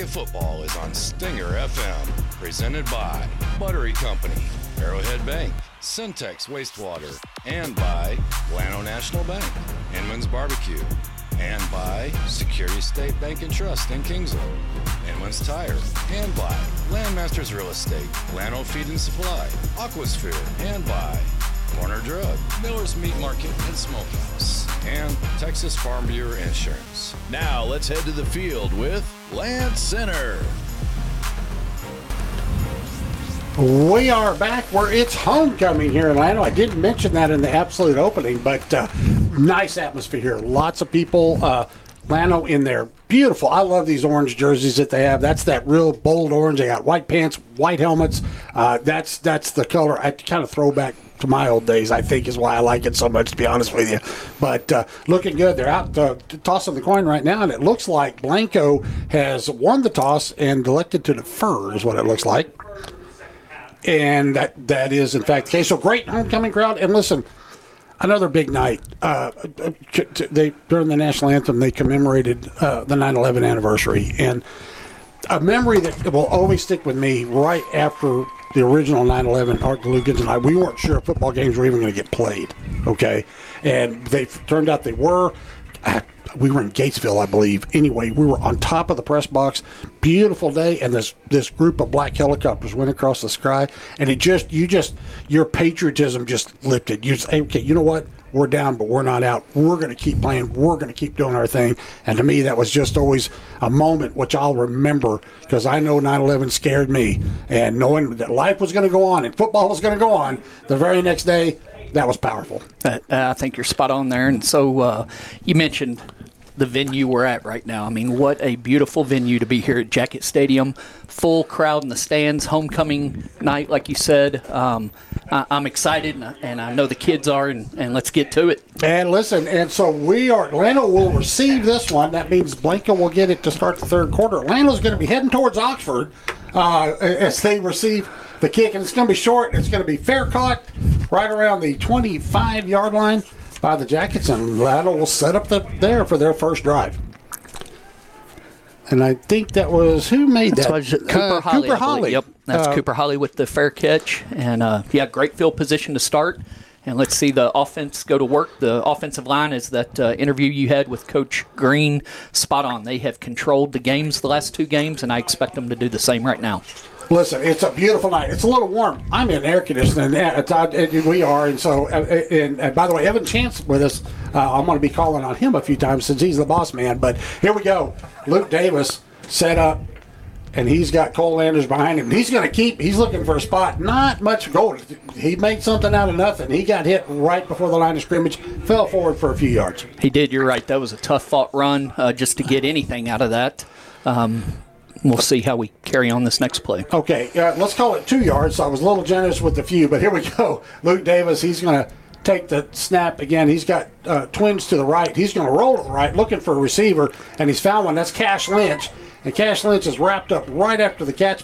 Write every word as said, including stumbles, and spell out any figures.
football is on Stinger F M, presented by Buttery Company, Arrowhead Bank, Syntex Wastewater, and by Lano National Bank, Inman's Barbecue, and by Security State Bank and Trust in Kingsland, Inman's Tire, and by Landmasters Real Estate, Lano Feed and Supply, Aquasphere, and by Corner Drug, Miller's Meat Market and Smokehouse, and Texas Farm Bureau Insurance. Now let's head to the field with Lance Center. We are back where it's homecoming here in Lano. I didn't mention that in the absolute opening, but uh, nice atmosphere here. Lots of people. Uh, Lano in there. Beautiful. I love these orange jerseys that they have. That's that real bold orange. They got white pants, white helmets. Uh, that's that's the color. I kind of throwback to my old days, I think, is why I like it so much, to be honest with you. But uh, looking good. They're out uh, tossing the coin right now, and it looks like Blanco has won the toss and elected to defer, is what it looks like. And that that is, in fact, the case. So great homecoming crowd. And listen, another big night. Uh, they during the national anthem, they commemorated uh, the nine eleven anniversary. And a memory that will always stick with me right after the original nine eleven, Art Lugans and I, we weren't sure if football games were even going to get played, okay? And they turned out they were. We were in Gatesville, I believe. Anyway, we were on top of the press box. Beautiful day, and this this group of black helicopters went across the sky, and it just, you just, your patriotism just lifted. You say, okay, you know what? We're down, but we're not out. We're going to keep playing. We're going to keep doing our thing. And to me, that was just always a moment which I'll remember, because I know nine eleven scared me. And knowing that life was going to go on and football was going to go on the very next day, that was powerful. Uh, I think you're spot on there. And so uh, you mentioned the venue we're at right now. I mean, what a beautiful venue to be here at Jacket Stadium. Full crowd in the stands, homecoming night, like you said. Um, I, I'm excited, and I, and I know the kids are, and, and let's get to it. And listen, and so we are, Atlanta will receive this one. That means Blanco will get it to start the third quarter. Atlanta's going to be heading towards Oxford uh, as they receive the kick, and it's going to be short. It's going to be fair caught right around the twenty-five-yard line by the Jackets, and Atlanta will set up the, there for their first drive. And I think that was, who made that? That's Cooper uh, Holly. Cooper Holly. Yep, that's uh, Cooper Holly with the fair catch. And, uh, yeah, great field position to start. And let's see the offense go to work. The offensive line is that uh, interview you had with Coach Green. Spot on. They have controlled the games the last two games, and I expect them to do the same right now. Listen, it's a beautiful night. It's a little warm. I'm in air conditioning. It's, uh, we are, and so. Uh, and, and by the way, Evan Chance with us. Uh, I'm going to be calling on him a few times since he's the boss man. But here we go. Luke Davis set up, and he's got Cole Landers behind him. He's going to keep. He's looking for a spot. Not much gold. He made something out of nothing. He got hit right before the line of scrimmage. Fell forward for a few yards. He did. You're right. That was a tough fought run uh, just to get anything out of that. Um, We'll see how we carry on this next play. Okay, uh, let's call it two yards. So I was a little generous with the few, but here we go. Luke Davis, he's going to take the snap again. He's got uh, twins to the right. He's going to roll to the right, looking for a receiver, and he's found one. That's Cash Lynch, and Cash Lynch is wrapped up right after the catch